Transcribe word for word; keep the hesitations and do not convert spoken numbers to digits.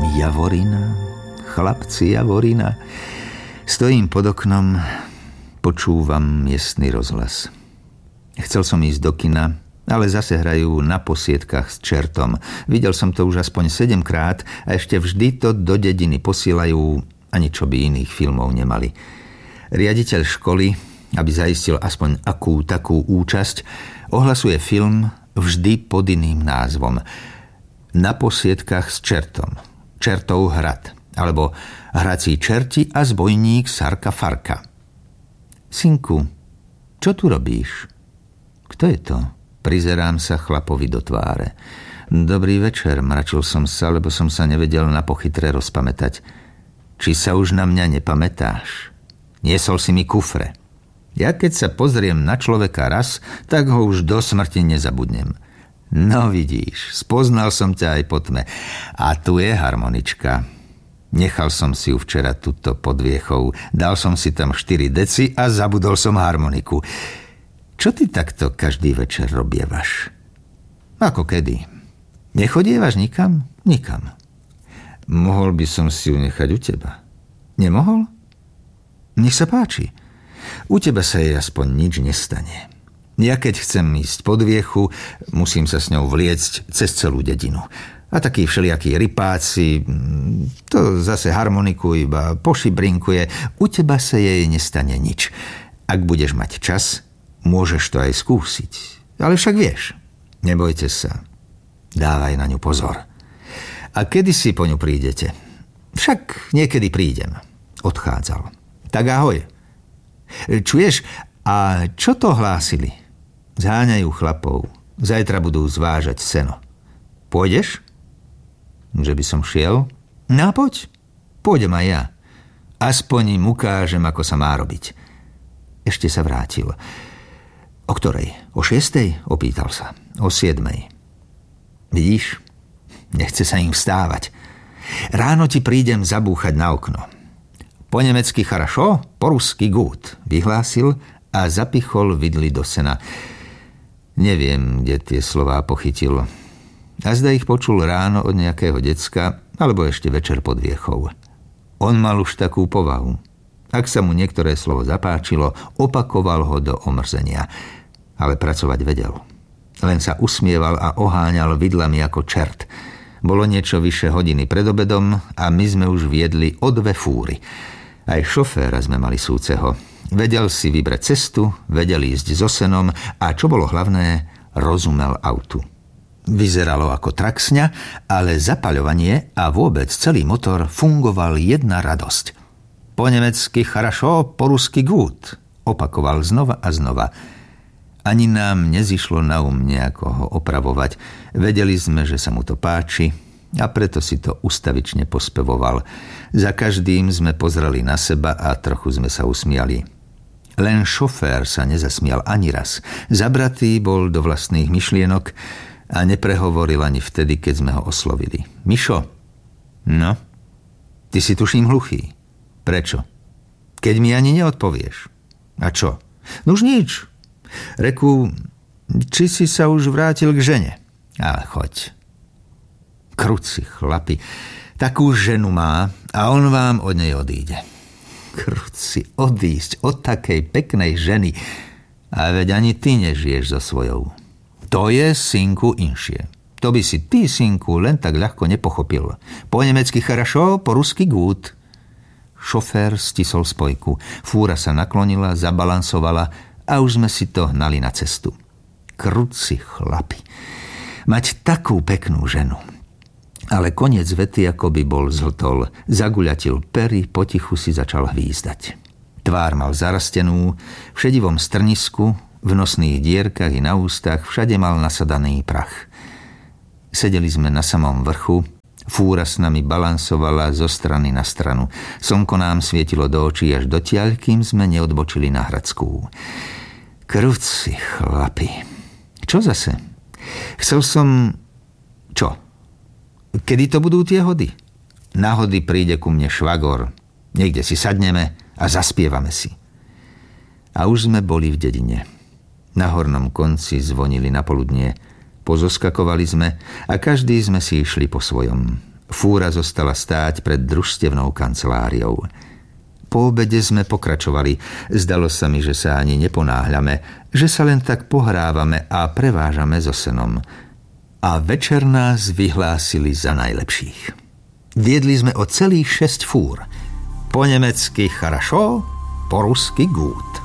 Javorina, chlapci, Javorina. Stojím pod oknom, počúvam miestny rozhlas. Chcel som ísť do kina, ale zase hrajú Na posietkach s čertom. Videl som to už aspoň sedemkrát a ešte vždy to do dediny posielajú, ani čo by iných filmov nemali. Riaditeľ školy, aby zaistil aspoň akú takú účasť, ohlasuje film vždy pod iným názvom. Na posietkach s čertom. Čertov hrad. Alebo Hrací čerti a zbojník Sarka Farka. Synku, čo tu robíš? Kto je to? Prizerám sa chlapovi do tváre. Dobrý večer, mračil som sa, lebo som sa nevedel na pochytre rozpamätať. Či sa už na mňa nepamätáš? Niesol si mi kufre. Ja keď sa pozriem na človeka raz, tak ho už do smrti nezabudnem. No vidíš, spoznal som ťa aj po tme. A tu je harmonička. Nechal som si ju včera tuto pod viechou, dal som si tam štyri deci a zabudol som harmoniku. Čo ty takto každý večer robievaš? Ako kedy? Nechodievaš nikam? Nikam. Mohol by som si ju nechať u teba. Nemohol? Nech sa páči. U teba sa jej aspoň nič nestane. Ja keď chcem ísť pod viechu, musím sa s ňou vliecť cez celú dedinu. A takí všelijakí rypáci, to zase harmoniku iba pošibrinkuje. U teba sa jej nestane nič. Ak budeš mať čas, môžeš to aj skúsiť. Ale však vieš, nebojte sa. Dávaj na ňu pozor. A kedy si po ňu prídete? Však niekedy prídem. Odchádzal. Tak ahoj. Čuješ, a čo to hlásili? Zháňajú chlapov. Zajtra budú zvážať seno. Pôjdeš? Že by som šiel? No poď. Pôjdem aj ja. Aspoň im ukážem, ako sa má robiť. Ešte sa vrátil. O ktorej? O šiestej? Opýtal sa. O siedmej. Vidíš? Nechce sa im vstávať. Ráno ti prídem zabúchať na okno. Po nemecky charašo, po rusky gut, vyhlásil a zapichol vidly do sena. Neviem, kde tie slová pochytil. A zda ich počul ráno od nejakého decka, alebo ešte večer pod viechou. On mal už takú povahu. Ak sa mu niektoré slovo zapáčilo, opakoval ho do omrzenia. Ale pracovať vedel. Len sa usmieval a oháňal vidlami ako čert. Bolo niečo vyše hodiny pred obedom a my sme už viedli o dve fúry. Aj šoféra sme mali súceho. Vedel si vybrať cestu, vedel ísť so senom a čo bolo hlavné, rozumel autu. Vyzeralo ako traksňa, ale zapaľovanie a vôbec celý motor fungoval jedna radosť. Po nemecky charašo, po rusky gut, opakoval znova a znova. Ani nám nezišlo na um nejako ho opravovať. Vedeli sme, že sa mu to páči a preto si to ustavične pospevoval. Za každým sme pozreli na seba a trochu sme sa usmiali. Len šofér sa nezasmial ani raz. Zabratý bol do vlastných myšlienok a neprehovoril ani vtedy, keď sme ho oslovili. Mišo, no, ty si tuším hluchý. Prečo? Keď mi ani neodpovieš. A čo? No už nič. Reku, či si sa už vrátil k žene? Ale choď. Kruci chlapi, takú ženu má a on vám od nej odíde. Kruci, odísť od takej peknej ženy. A veď ani ty nežiješ so svojou. To je, synku, inšie. To by si ty, synku, len tak ľahko nepochopil. Po nemecky charašo, po rusky gut. Šofér stisol spojku. Fúra sa naklonila, zabalansovala a už sme si to hnali na cestu. Kruci chlapi. Mať takú peknú ženu. Ale koniec vety ako by bol zhltol. Zaguľatil pery, potichu si začal hvízdať. Tvár mal zarastenú, v šedivom strnisku, v nosných dierkach i na ústach všade mal nasadaný prach. Sedeli sme na samom vrchu, fúra s nami balansovala zo strany na stranu. Slnko nám svietilo do očí až dotiaľ, kým sme neodbočili na Hradskú. Kruci chlapi. Čo zase? Chcel som... Čo? Kedy to budú tie hody? Na hody príde ku mne švagor. Niekde si sadneme a zaspievame si. A už sme boli v dedine. Na hornom konci zvonili na poludnie. Pozoskakovali sme a každý sme si išli po svojom. Fúra zostala stáť pred družstevnou kanceláriou. Po obede sme pokračovali. Zdalo sa mi, že sa ani neponáhľame, že sa len tak pohrávame a prevážame so senom. A večer nás vyhlásili za najlepších. Viedli sme o celých šesť fúr. Po nemecky charašo, po rusky gut.